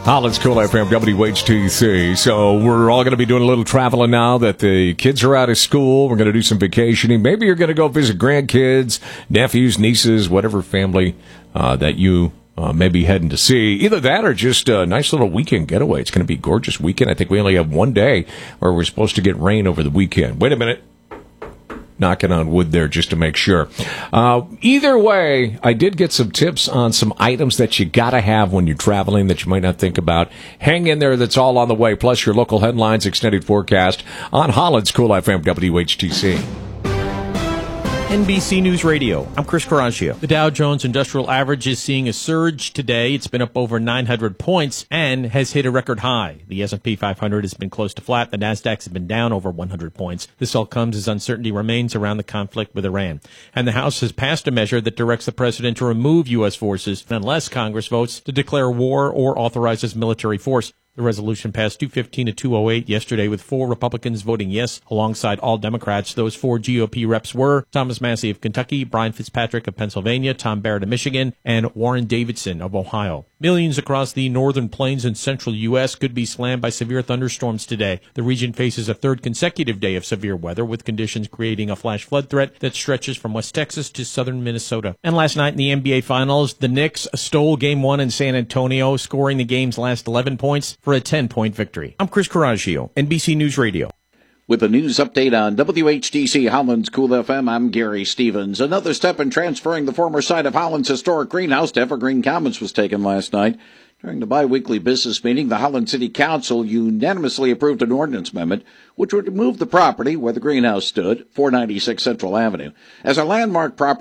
Holland's Cool FM, WHTC. So we're all going to be doing a little traveling now that the kids are out of school. We're going to do some vacationing. Maybe you're going to go visit grandkids, nephews, nieces, whatever family that you may be heading to see. Either that or just a nice little weekend getaway. It's going to be a gorgeous weekend. I think we only have one day where we're supposed to get rain over the weekend. Wait a minute. Knocking on wood there just to make sure. Either way, I did get some tips on some items that you got to have when you're traveling that you might not think about. Hang in there. That's all on the way. Plus your local headlines, extended forecast on Holland's Cool FM WHTC. NBC News Radio. I'm Chris Coraggio. The Dow Jones Industrial Average is seeing a surge today. It's been up over 900 points and has hit a record high. The S&P 500 has been close to flat. The Nasdaq has been down over 100 points. This all comes as uncertainty remains around the conflict with Iran. And the House has passed a measure that directs the president to remove U.S. forces unless Congress votes to declare war or authorizes military force. The resolution passed 215 to 208 yesterday with 4 Republicans voting yes alongside all Democrats. Those 4 GOP reps were Thomas Massie of Kentucky, Brian Fitzpatrick of Pennsylvania, Tom Barrett of Michigan, and Warren Davidson of Ohio. Millions across the northern plains and central U.S. could be slammed by severe thunderstorms today. The region faces a third consecutive day of severe weather, with conditions creating a flash flood threat that stretches from West Texas to southern Minnesota. And last night in the NBA Finals, the Knicks stole Game 1 in San Antonio, scoring the game's last 11 points for a 10-point victory. I'm Chris Coraggio, NBC News Radio. With a news update on WHTC Holland's Cool FM, I'm Gary Stevens. Another step in transferring the former site of Holland's historic greenhouse to Evergreen Commons was taken last night. During the bi-weekly business meeting, the Holland City Council unanimously approved an ordinance amendment which would move the property where the greenhouse stood, 496 Central Avenue, as a landmark property